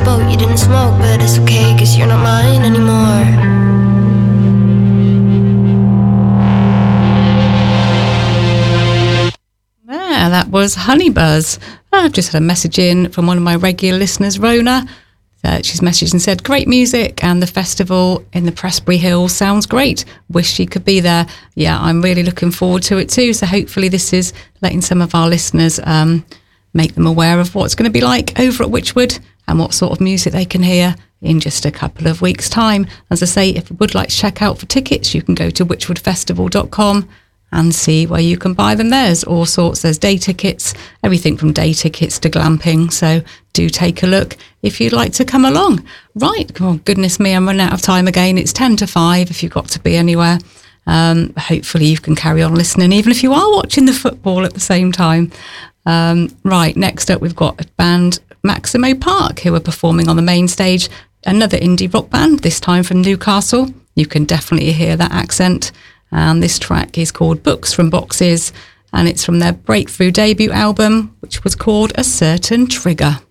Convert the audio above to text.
boat, you didn't smoke, but it's okay, 'cause you're not mine anymore. That was Honeybuzz. I've just had a message in from one of my regular listeners, Rona. She's messaged and said, great music, and the festival in the Prestbury Hills sounds great. Wish she could be there. Yeah, I'm really looking forward to it too. So hopefully this is letting some of our listeners make them aware of what's going to be like over at Wychwood and what sort of music they can hear in just a couple of weeks' time. As I say, if you would like to check out for tickets, you can go to wychwoodfestival.com and see where you can buy them. There's all sorts. There's day tickets, everything from day tickets to glamping. So do take a look if you'd like to come along. Right. Oh, goodness me, I'm running out of time again. It's 10 to 5 if you've got to be anywhere. Hopefully you can carry on listening, even if you are watching the football at the same time. Right. Next up, we've got a band, Maximo Park, who are performing on the main stage. Another indie rock band, this time from Newcastle. You can definitely hear that accent. And this track is called Books from Boxes, and it's from their breakthrough debut album, which was called A Certain Trigger.